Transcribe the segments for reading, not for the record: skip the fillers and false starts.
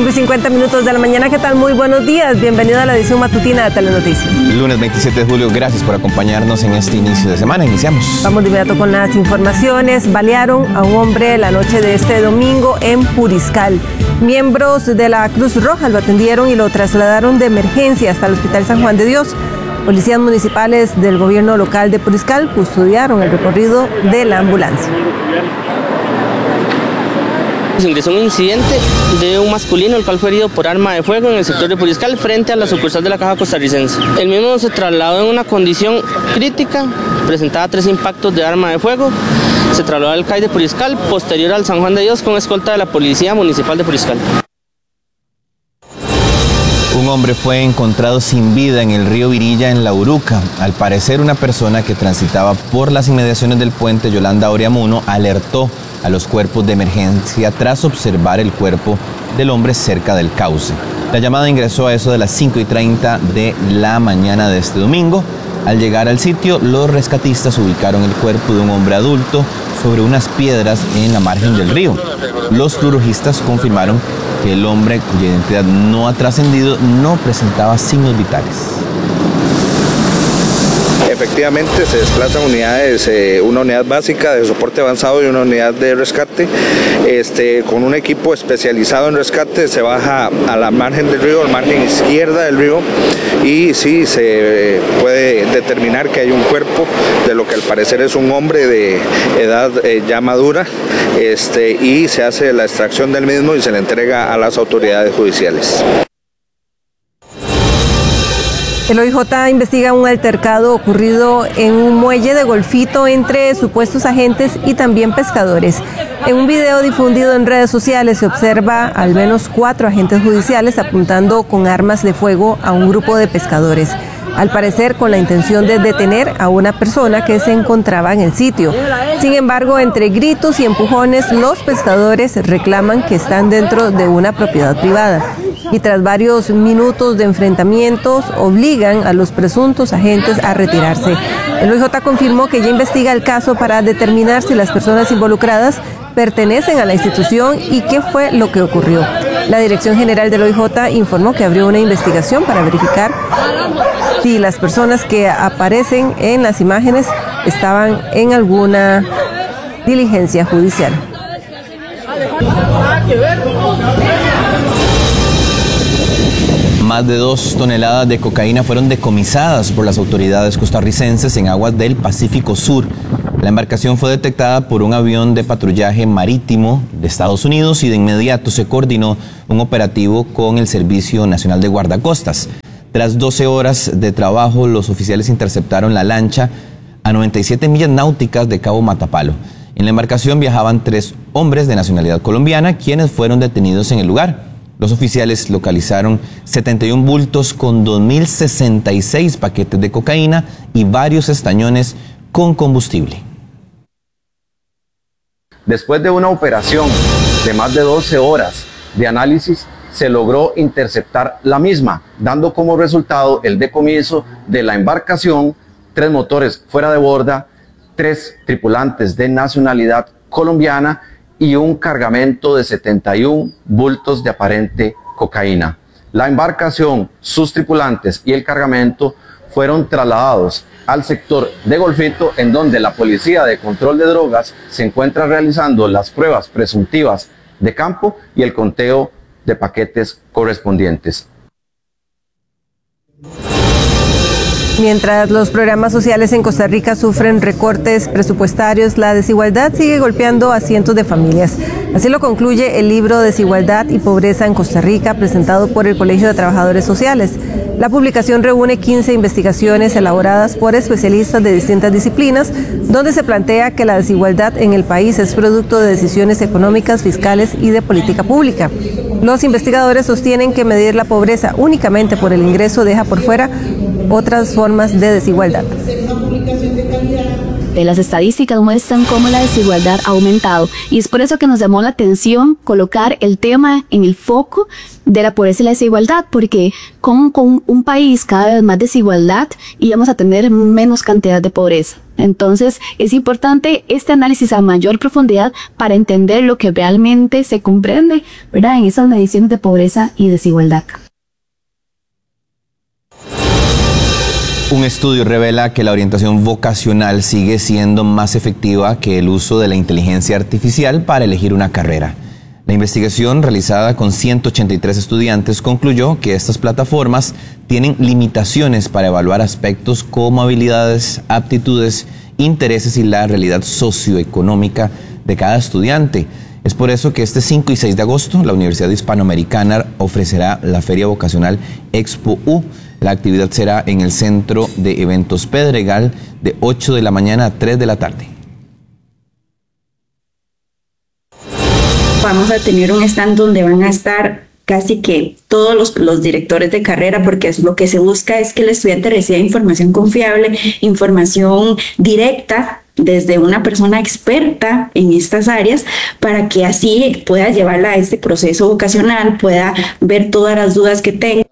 5:50 de la mañana, ¿qué tal? Muy buenos días, bienvenido a la edición matutina de Telenoticias. Lunes 27 de julio, gracias por acompañarnos en este inicio de semana, iniciamos. Vamos de inmediato con las informaciones. Balearon a un hombre la noche de este domingo en Puriscal. Miembros de la Cruz Roja lo atendieron y lo trasladaron de emergencia hasta el Hospital San Juan de Dios. Policías municipales del gobierno local de Puriscal custodiaron el recorrido de la ambulancia. Se ingresó un incidente de un masculino, el cual fue herido por arma de fuego en el sector de Puriscal, frente a la sucursal de la Caja Costarricense. El mismo se trasladó en una condición crítica, presentaba 3 impactos de arma de fuego. Se trasladó al CAI de Puriscal, posterior al San Juan de Dios, con escolta de la Policía Municipal de Puriscal. Un hombre fue encontrado sin vida en el río Virilla, en La Uruca. Al parecer, una persona que transitaba por las inmediaciones del puente Yolanda Oriamuno alertó a los cuerpos de emergencia tras observar el cuerpo del hombre cerca del cauce. La llamada ingresó a eso de las 5:30 de la mañana de este domingo. Al llegar al sitio, los rescatistas ubicaron el cuerpo de un hombre adulto sobre unas piedras en la margen del río. Los crurujistas confirmaron que el hombre, cuya identidad no ha trascendido, no presentaba signos vitales. Efectivamente se desplazan unidades, una unidad básica de soporte avanzado y una unidad de rescate. Con un equipo especializado en rescate se baja a la margen del río, a la margen izquierda del río, y sí se puede determinar que hay un cuerpo de lo que al parecer es un hombre de edad ya madura, y se hace la extracción del mismo y se le entrega a las autoridades judiciales. El OIJ investiga un altercado ocurrido en un muelle de Golfito entre supuestos agentes y también pescadores. En un video difundido en redes sociales se observa al menos 4 agentes judiciales apuntando con armas de fuego a un grupo de pescadores, al parecer con la intención de detener a una persona que se encontraba en el sitio. Sin embargo, entre gritos y empujones, los pescadores reclaman que están dentro de una propiedad privada. Y tras varios minutos de enfrentamientos, obligan a los presuntos agentes a retirarse. El OIJ confirmó que ya investiga el caso para determinar si las personas involucradas pertenecen a la institución y qué fue lo que ocurrió. La Dirección General del OIJ informó que abrió una investigación para verificar si las personas que aparecen en las imágenes estaban en alguna diligencia judicial. Más de 2 toneladas de cocaína fueron decomisadas por las autoridades costarricenses en aguas del Pacífico Sur. La embarcación fue detectada por un avión de patrullaje marítimo de Estados Unidos y de inmediato se coordinó un operativo con el Servicio Nacional de Guardacostas. Tras 12 horas de trabajo, los oficiales interceptaron la lancha a 97 millas náuticas de Cabo Matapalo. En la embarcación viajaban 3 hombres de nacionalidad colombiana, quienes fueron detenidos en el lugar. Los oficiales localizaron 71 bultos con 2.066 paquetes de cocaína y varios estañones con combustible. Después de una operación de más de 12 horas de análisis, se logró interceptar la misma, dando como resultado el decomiso de la embarcación, 3 motores fuera de borda, 3 tripulantes de nacionalidad colombiana y un cargamento de 71 bultos de aparente cocaína. La embarcación, sus tripulantes y el cargamento fueron trasladados al sector de Golfito, en donde la Policía de Control de Drogas se encuentra realizando las pruebas presuntivas de campo y el conteo de paquetes correspondientes. Mientras los programas sociales en Costa Rica sufren recortes presupuestarios, la desigualdad sigue golpeando a cientos de familias. Así lo concluye el libro Desigualdad y Pobreza en Costa Rica, presentado por el Colegio de Trabajadores Sociales. La publicación reúne 15 investigaciones elaboradas por especialistas de distintas disciplinas, donde se plantea que la desigualdad en el país es producto de decisiones económicas, fiscales y de política pública. Los investigadores sostienen que medir la pobreza únicamente por el ingreso deja por fuera otras formas de desigualdad. Las estadísticas muestran cómo la desigualdad ha aumentado y es por eso que nos llamó la atención colocar el tema en el foco de la pobreza y la desigualdad, porque con un país cada vez más desigualdad íbamos a tener menos cantidad de pobreza. Entonces es importante este análisis a mayor profundidad para entender lo que realmente se comprende, ¿verdad?, en esas mediciones de pobreza y desigualdad. Un estudio revela que la orientación vocacional sigue siendo más efectiva que el uso de la inteligencia artificial para elegir una carrera. La investigación realizada con 183 estudiantes concluyó que estas plataformas tienen limitaciones para evaluar aspectos como habilidades, aptitudes, intereses y la realidad socioeconómica de cada estudiante. Es por eso que este 5 y 6 de agosto la Universidad Hispanoamericana ofrecerá la Feria Vocacional Expo U. La actividad será en el Centro de Eventos Pedregal de 8 de la mañana a 3 de la tarde. Vamos a tener un stand donde van a estar casi que todos los directores de carrera, porque es lo que se busca es que el estudiante reciba información confiable, información directa desde una persona experta en estas áreas, para que así pueda llevarla a este proceso vocacional, pueda ver todas las dudas que tenga.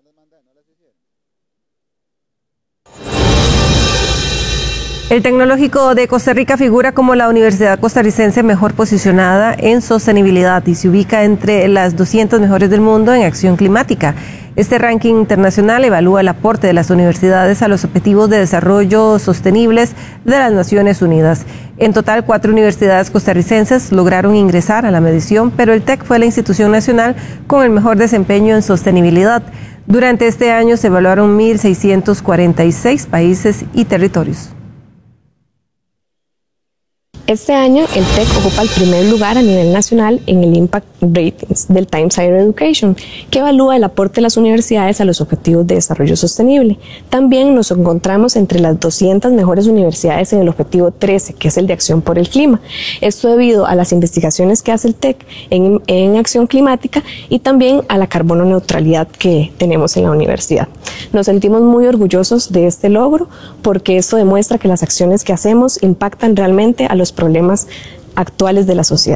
El Tecnológico de Costa Rica figura como la universidad costarricense mejor posicionada en sostenibilidad y se ubica entre las 200 mejores del mundo en acción climática. Este ranking internacional evalúa el aporte de las universidades a los objetivos de desarrollo sostenibles de las Naciones Unidas. En total, 4 universidades costarricenses lograron ingresar a la medición, pero el TEC fue la institución nacional con el mejor desempeño en sostenibilidad. Durante este año se evaluaron 1.646 países y territorios. Este año, el TEC ocupa el primer lugar a nivel nacional en el Impact Ratings del Times Higher Education, que evalúa el aporte de las universidades a los objetivos de desarrollo sostenible. También nos encontramos entre las 200 mejores universidades en el objetivo 13, que es el de acción por el clima. Esto debido a las investigaciones que hace el TEC en acción climática y también a la carbono neutralidad que tenemos en la universidad. Nos sentimos muy orgullosos de este logro porque esto demuestra que las acciones que hacemos impactan realmente a los problemas actuales de la sociedad.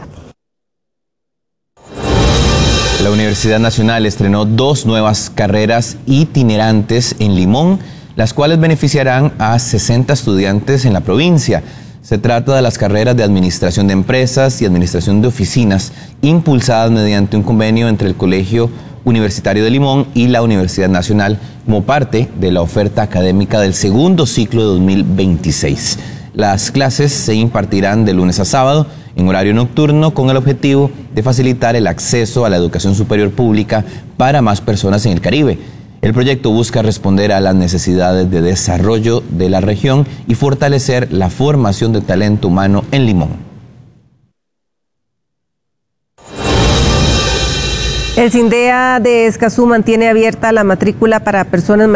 La Universidad Nacional estrenó 2 nuevas carreras itinerantes en Limón, las cuales beneficiarán a 60 estudiantes en la provincia. Se trata de las carreras de Administración de Empresas y Administración de Oficinas, impulsadas mediante un convenio entre el Colegio Universitario de Limón y la Universidad Nacional como parte de la oferta académica del segundo ciclo de 2026. Las clases se impartirán de lunes a sábado en horario nocturno con el objetivo de facilitar el acceso a la educación superior pública para más personas en el Caribe. El proyecto busca responder a las necesidades de desarrollo de la región y fortalecer la formación de talento humano en Limón. El CINDEA de Escazú mantiene abierta la matrícula para personas